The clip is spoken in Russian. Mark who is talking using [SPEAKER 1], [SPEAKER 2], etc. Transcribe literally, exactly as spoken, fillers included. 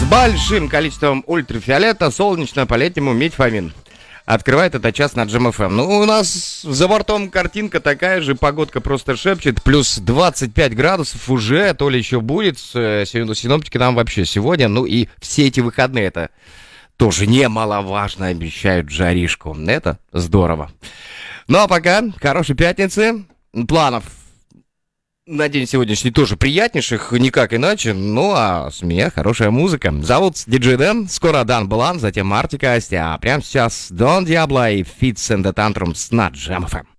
[SPEAKER 1] большим количеством ультрафиолета, солнечно, по-летнему метьфамин. Открывает этот час на Джем эф эм. Ну, у нас за бортом картинка такая же, погодка просто шепчет. Плюс двадцать пять градусов уже, то ли еще будет. Синоптики нам вообще сегодня, ну и все эти выходные, это тоже немаловажно, обещают жаришку. Это здорово. Ну, а пока, хорошей пятницы. Планов на день сегодняшний тоже приятнейших, никак иначе. Ну, а с меня хорошая музыка. Зовут диджей Дэн, скоро Дан Балан, затем Артик и Асти. А прямо сейчас Дон Диабло и Fits and the Tantrums на Джем эф эм.